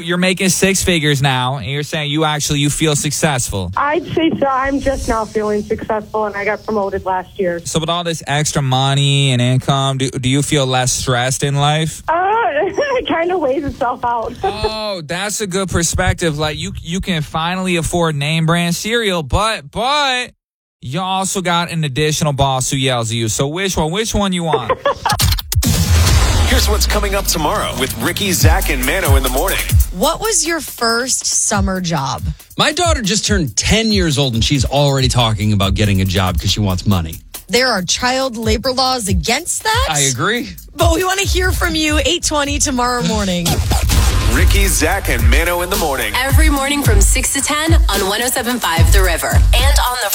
you're making six figures now, and you're saying you feel successful. I'd say so. I'm just now feeling successful, and I got promoted last year. So with all this extra money and income, do you feel less stressed in life? It kind of weighs itself out. Oh, that's a good perspective. Like you can finally afford name brand cereal, but you also got an additional boss who yells at you. So which one you want? Here's what's coming up tomorrow with Ricky, Zach, and Mano in the morning. What was your first summer job? My daughter just turned 10 years old, and she's already talking about getting a job because she wants money. There are child labor laws against that. I agree. But we want to hear from you, 8:20 tomorrow morning. Ricky, Zach, and Mano in the morning. Every morning from 6 to 10 on 107.5 The River. And on the